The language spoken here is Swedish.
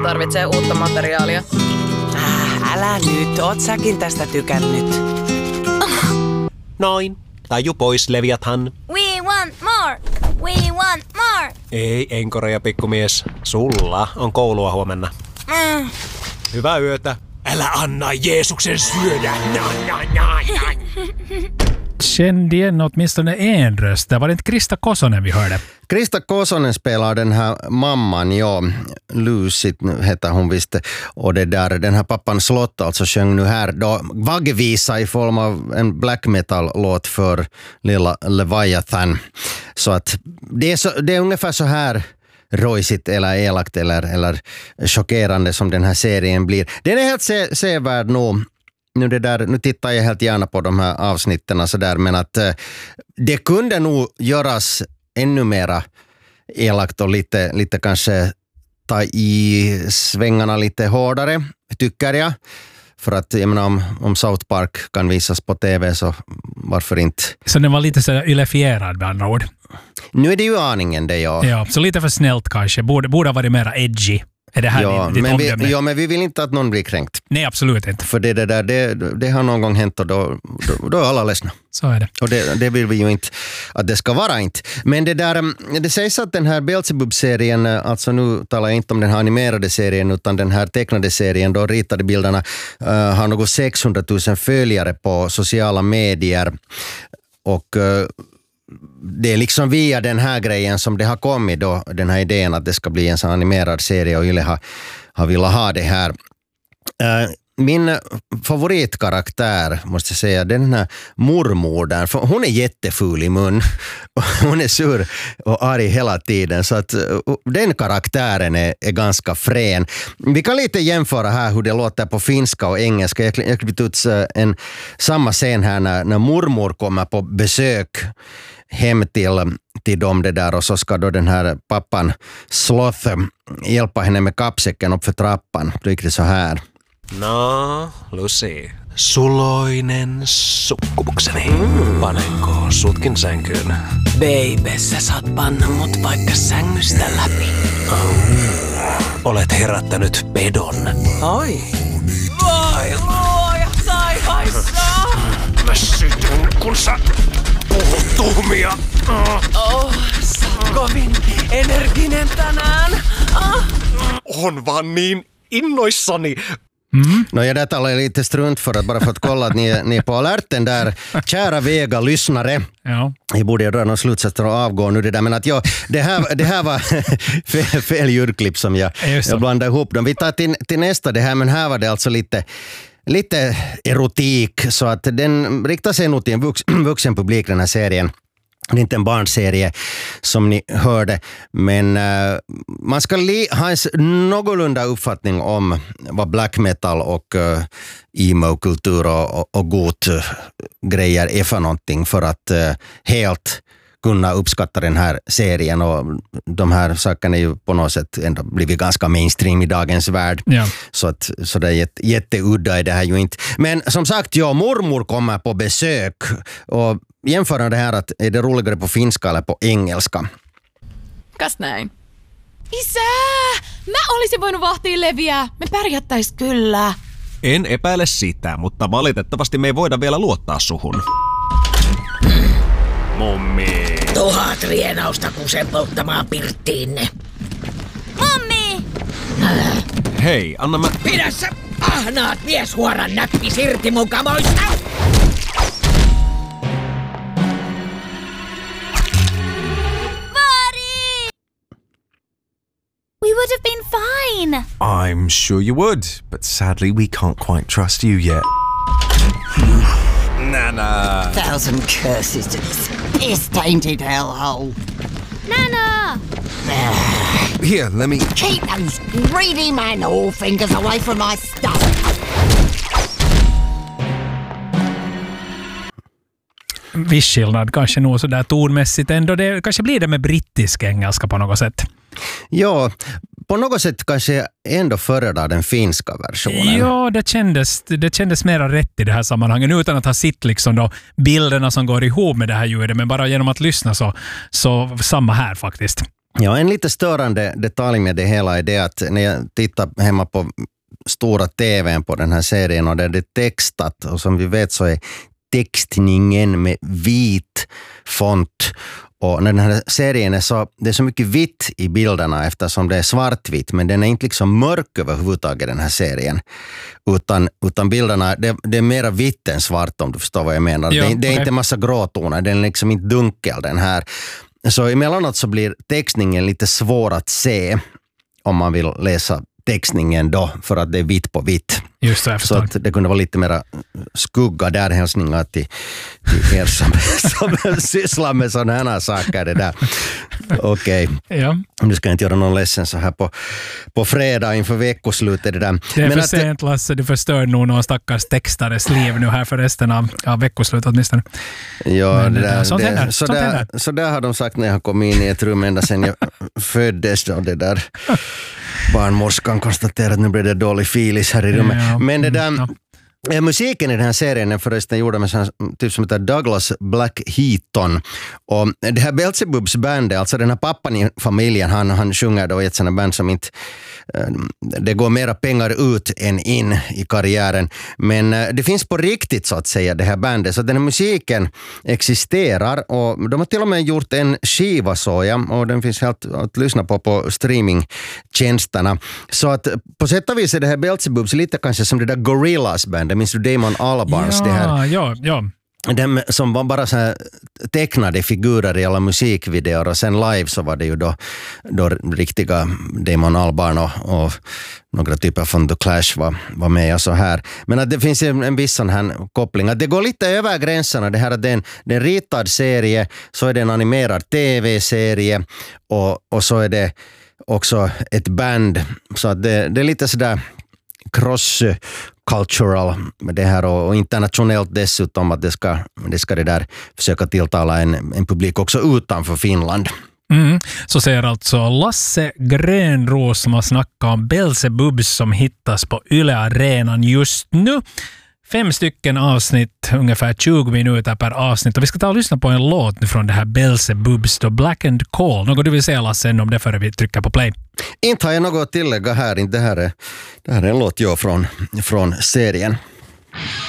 tarvitsee uutta materiaalia. Älä nyt, oot säkin tästä tykännyt. Noin. Taju pois, Leviathan. We want more! We want more! Ei, enkoreja pikkumies. Sulla on koulua huomenna. Hyvää yötä. Älä anna Jeesuksen syödä. Kände igen åtminstone en röst. Det var inte Krista Kosonen vi hörde. Krista Kosonen spelar den här mamman, ja, Lucy heter hon visst, och det där, den här pappan Slott alltså sjöng nu här då vaggvisa i form av en black metal-låt för lilla Leviathan. Så att det är ungefär så här rojsigt eller elakt eller chockerande som den här serien blir. Den är helt sevärd nog. Nu tittar jag helt gärna på de här avsnitten så där, men att det kunde nog göras ännu mera elakt och lite kanske ta i svängarna lite hårdare, tycker jag. För att jag menar, om South Park kan visas på tv så varför inte? Så den var lite så ylifierad med andra ord. Nu är det ju aningen det, ja. Ja, så lite för snällt kanske. Borde ha varit mer edgy. Är det här men vi vill inte att någon blir kränkt. Nej, absolut inte. För det har någon gång hänt och då är alla ledsna. Så är det. Och det vill vi ju inte att det ska vara inte. Men det sägs att den här Beelzebub-serien, alltså nu talar jag inte om den här animerade serien utan den här tecknade serien, då ritade bilderna, har något 600 000 följare på sociala medier. Och det är liksom via den här grejen som det har kommit då, den här idén att det ska bli en sån animerad serie och Yle har velat ha det här. Min favoritkaraktär, måste jag säga, den här mormodern, för hon är jätteful i mun. Hon är sur och arg hela tiden, så att den karaktären är ganska frän. Vi kan lite jämföra här hur det låter på finska och engelska. Jag klippte ut samma scen här när mormor kommer på besök hem till dem det där, och så ska då den här pappan Sloth hjälpa henne med kappsäcken upp för trappan. Det gick det så här. No, Lucy. Suloinen sukkumukseni. Panenko sutkin sänkyyn? Baby, sä saat panna mut vaikka sängystä läpi. Olet herättänyt pedon. Oi. Voi luoja taivaissa. Mä sytyn, kun sä puhut tuhmia. Sä oot kovin energinen tänään. On vaan niin innoissani. No, jag talar lite strunt bara för att kolla att ni är på alerten där. Kära Vega lyssnare. Ja. Jag borde dra någon slutsats och avgå nu det där. Men att det här var fel ljudklipp som jag blandade ihop dem. Vi tar till nästa det här, men här var det alltså lite erotik. Så att den riktar sig nog till en vuxen publik, den här serien. Det är inte en barnserie som ni hörde, men man ska ha en någorlunda uppfattning om vad black metal och emo-kultur och gott grejer är för någonting för att helt kunna uppskatta den här serien, och de här sakerna är ju på något sätt ändå blivit ganska mainstream i dagens värld. Ja. Så det är jätteudda är det här ju inte. Men som sagt, mormor kommer på besök, och jämföra det här, att är det roligare på finska eller på engelska? Kas näin? Isä! Mä olisin voinut vahtia Leviä. Me pärjättäis kyllä. En epäile sitä, mutta valitettavasti me ei voida vielä luottaa suhun. Mummi. 1000 rienausta kusen polttamaan pirttiinne. Mummi! Hei, anna mä... Pidä sä ahnaat mieshuoran näppis irti mukamoista! We would have been fine. I'm sure you would, but sadly we can't quite trust you yet. Nana! 1,000 curses to this piss-tainted hellhole. Nana! Here, let me... Keep those greedy manhole fingers away from my stuff. Viss skillnad kanske nog sådär tonmässigt ändå. Det kanske blir det med brittisk engelska på något sätt. Ja, på något sätt kanske ändå föredrar den finska versionen. Ja, det kändes mer rätt i det här sammanhanget, utan att ha sitt liksom då bilderna som går ihop med det här ljudet, men bara genom att lyssna så samma här faktiskt. Ja, en lite störande detalj med det hela är det att när jag tittar hemma på stora tvn på den här serien och där det är textat, och som vi vet så är textningen med vit font. Och när den här serien är så, det är så mycket vitt i bilderna eftersom det är svartvitt, men den är inte liksom mörk överhuvudtaget den här serien. Utan bilderna, det är mera vitt än svart om du förstår vad jag menar. Ja, det är inte massa gråtoner, den är liksom inte dunkel den här. Så emellanåt så blir textningen lite svår att se om man vill läsa textningen då, för att det är vitt på vitt. Just det, så att det kunde vara lite mera skugga där, hälsningar till er som sysslar med sådana här saker. Det där. Okej. Ja. Nu ska jag inte göra någon ledsen så här på fredag inför veckoslutet. Det där. Det är för sent, Lasse. Du förstör nog någon stackars textares liv nu här för resten av veckoslutet åtminstone. Ja, så där har de sagt när jag har kommit in i ett rum ända sedan jag föddes. Och det där barnmorskan konstaterar att nu blir det dålig filis här i rummet. Ja. Men det där... Musiken i den här serien är förresten gjord med en typ som heter Douglas Black Heaton. Och det här Beelzebubs band, alltså den här pappan i familjen, han sjunger då i ett sådant band som inte... Det går mera pengar ut än in i karriären. Men det finns på riktigt så att säga det här bandet. Så den här musiken existerar och de har till och med gjort en skiva så ja, och den finns helt att lyssna på streamingtjänsterna. Så att på sätt och vis är det här Beelzebubs lite kanske som det där Gorillaz band. Minns du Damon Albarns? Ja, det här? Ja. De som var bara så här tecknade figurer i alla musikvideor och sen live så var det ju då riktiga Damon Albarn och några typer från The Clash var med och så här. Men att det finns en viss sån här koppling. Att det går lite över gränserna. Det här är en ritad serie, så är det en animerad tv-serie och så är det också ett band. Så att det är lite sådär cross-cultural med det här och internationellt dessutom att det ska det där försöka tilltala en publik också utanför Finland. Så säger alltså Lasse Grönros som har snackat om Beelzebubs som hittas på Yle Arenan just nu. 5 stycken avsnitt, ungefär 20 minuter per avsnitt. Och vi ska ta och lyssna på en låt nu från det här Beelzebubs, då Black and Call. Något du vill säga, Lasse, om det före vi trycker på play? Inte har jag något att tillägga här. Det här är en låt från serien.